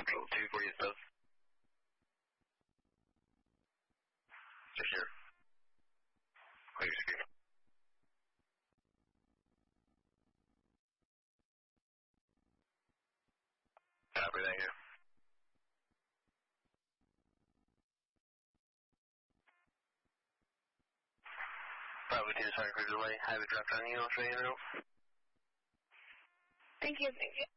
Central 240 South. Just here. Clear your screen. Copy that here. Probably too sorry for the delay. Have it dropped on you, I'll show you now. Thank you.